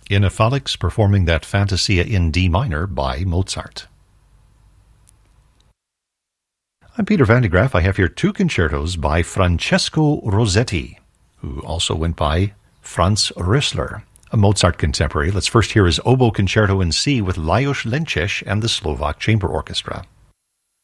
Inifalix performing that Fantasia in D minor by Mozart. I'm Peter Van de Graaff. I have here two concertos by Francesco Rossetti, who also went by Franz Rösler, a Mozart contemporary. Let's first hear his oboe concerto in C with Lajos Lences and the Slovak Chamber Orchestra.